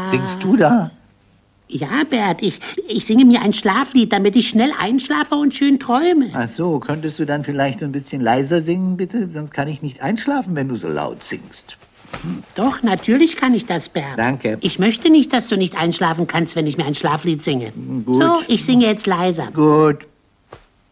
Was singst du da? Ja, Bert, ich singe mir ein Schlaflied, damit ich schnell einschlafe und schön träume. Ach so, könntest du dann vielleicht ein bisschen leiser singen, bitte? Sonst kann ich nicht einschlafen, wenn du so laut singst. Doch, natürlich kann ich das, Bert. Danke. Ich möchte nicht, dass du nicht einschlafen kannst, wenn ich mir ein Schlaflied singe. Gut. So, ich singe jetzt leiser. Gut.